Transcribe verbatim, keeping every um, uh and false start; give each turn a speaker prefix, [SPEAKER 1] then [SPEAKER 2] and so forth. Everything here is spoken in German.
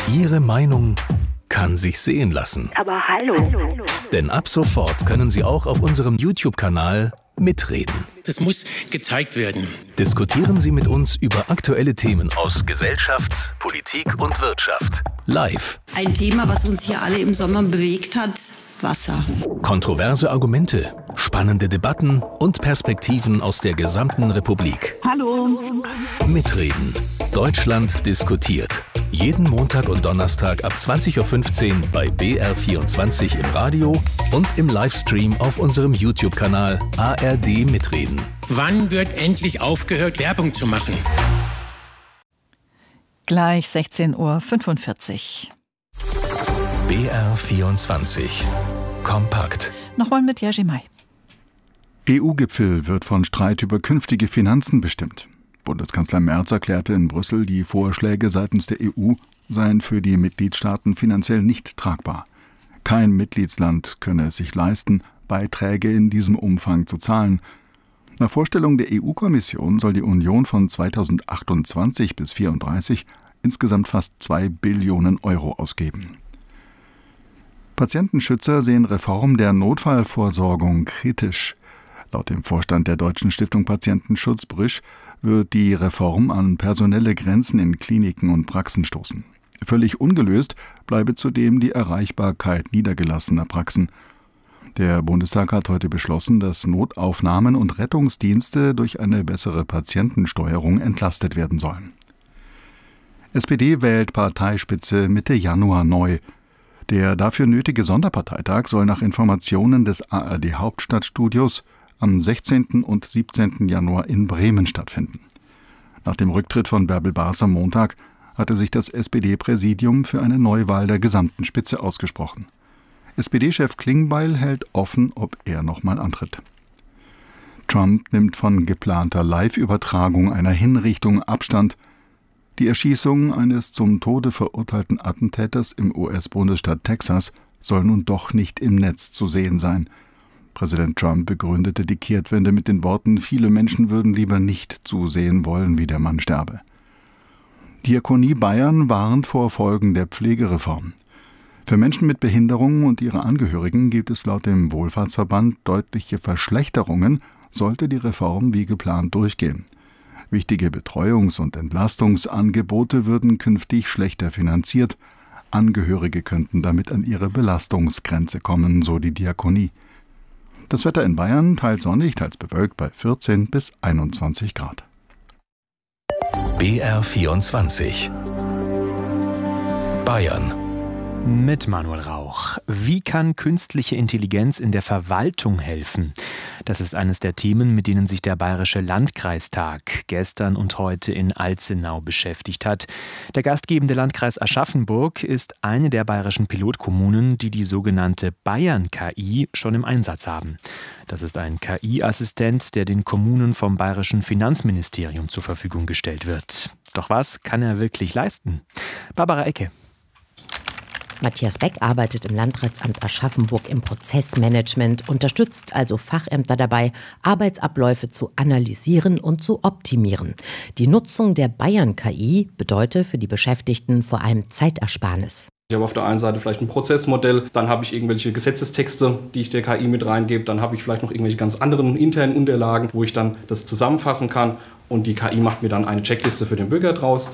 [SPEAKER 1] Ihre Meinung kann sich sehen lassen.
[SPEAKER 2] Aber hallo.
[SPEAKER 1] Denn ab sofort können Sie auch auf unserem YouTube-Kanal mitreden.
[SPEAKER 3] Das muss gezeigt werden.
[SPEAKER 1] Diskutieren Sie mit uns über aktuelle Themen aus Gesellschaft, Politik und Wirtschaft. Live.
[SPEAKER 4] Ein Thema, was uns hier alle im Sommer bewegt hat: Wasser.
[SPEAKER 1] Kontroverse Argumente, spannende Debatten und Perspektiven aus der gesamten Republik.
[SPEAKER 2] Hallo.
[SPEAKER 1] Mitreden. Deutschland diskutiert. Jeden Montag und Donnerstag ab zwanzig Uhr fünfzehn bei B R vierundzwanzig im Radio und im Livestream auf unserem YouTube-Kanal A R D Mitreden.
[SPEAKER 3] Wann wird endlich aufgehört, Werbung zu machen?
[SPEAKER 5] Gleich sechzehn Uhr fünfundvierzig.
[SPEAKER 1] B R vierundzwanzig. Kompakt.
[SPEAKER 5] Nochmal mit Jerzy May.
[SPEAKER 6] E U-Gipfel wird von Streit über künftige Finanzen bestimmt. Bundeskanzler Merz erklärte in Brüssel, die Vorschläge seitens der E U seien für die Mitgliedstaaten finanziell nicht tragbar. Kein Mitgliedsland könne es sich leisten, Beiträge in diesem Umfang zu zahlen. Nach Vorstellung der E U-Kommission soll die Union von zweitausendachtundzwanzig bis zweitausendvierunddreißig insgesamt fast zwei Billionen Euro ausgeben. Patientenschützer sehen Reform der Notfallvorsorgung kritisch. Laut dem Vorstand der Deutschen Stiftung Patientenschutz Brüsch wird die Reform an personelle Grenzen in Kliniken und Praxen stoßen. Völlig ungelöst bleibe zudem die Erreichbarkeit niedergelassener Praxen. Der Bundestag hat heute beschlossen, dass Notaufnahmen und Rettungsdienste durch eine bessere Patientensteuerung entlastet werden sollen. S P D wählt Parteispitze Mitte Januar neu. Der dafür nötige Sonderparteitag soll nach Informationen des A R D Hauptstadtstudios am sechzehnten und siebzehnten Januar in Bremen stattfinden. Nach dem Rücktritt von Bärbel Baas am Montag hatte sich das S P D-Präsidium für eine Neuwahl der gesamten Spitze ausgesprochen. S P D-Chef Klingbeil hält offen, ob er nochmal antritt. Trump nimmt von geplanter Live-Übertragung einer Hinrichtung Abstand. Die Erschießung eines zum Tode verurteilten Attentäters im U S-Bundesstaat Texas soll nun doch nicht im Netz zu sehen sein. Präsident Trump begründete die Kehrtwende mit den Worten, viele Menschen würden lieber nicht zusehen wollen, wie der Mann sterbe. Diakonie Bayern warnt vor Folgen der Pflegereform. Für Menschen mit Behinderungen und ihre Angehörigen gibt es laut dem Wohlfahrtsverband deutliche Verschlechterungen, sollte die Reform wie geplant durchgehen. Wichtige Betreuungs- und Entlastungsangebote würden künftig schlechter finanziert. Angehörige könnten damit an ihre Belastungsgrenze kommen, so die Diakonie. Das Wetter in Bayern teils sonnig, teils bewölkt bei vierzehn bis einundzwanzig Grad.
[SPEAKER 1] B R vierundzwanzig. Bayern.
[SPEAKER 7] Mit Manuel Rauch. Wie kann künstliche Intelligenz in der Verwaltung helfen? Das ist eines der Themen, mit denen sich der Bayerische Landkreistag gestern und heute in Alzenau beschäftigt hat. Der gastgebende Landkreis Aschaffenburg ist eine der bayerischen Pilotkommunen, die die sogenannte Bayern-K I schon im Einsatz haben. Das ist ein K I-Assistent, der den Kommunen vom Bayerischen Finanzministerium zur Verfügung gestellt wird. Doch was kann er wirklich leisten? Barbara Ecke.
[SPEAKER 8] Matthias Beck arbeitet im Landratsamt Aschaffenburg im Prozessmanagement, unterstützt also Fachämter dabei, Arbeitsabläufe zu analysieren und zu optimieren. Die Nutzung der Bayern-K I bedeutet für die Beschäftigten vor allem Zeitersparnis.
[SPEAKER 9] Ich habe auf der einen Seite vielleicht ein Prozessmodell, dann habe ich irgendwelche Gesetzestexte, die ich der K I mit reingebe, dann habe ich vielleicht noch irgendwelche ganz anderen internen Unterlagen, wo ich dann das zusammenfassen kann und die K I macht mir dann eine Checkliste für den Bürger draus.